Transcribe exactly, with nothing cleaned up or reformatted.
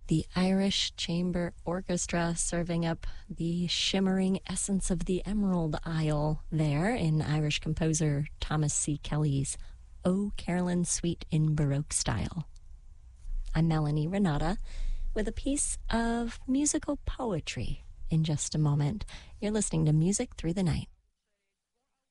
The Irish Chamber Orchestra serving up the shimmering essence of the Emerald Isle there in Irish composer Thomas C. Kelly's O Carolyn Suite in Baroque style. I'm Melanie Renata with a piece of musical poetry in just a moment. You're listening to Music Through the Night.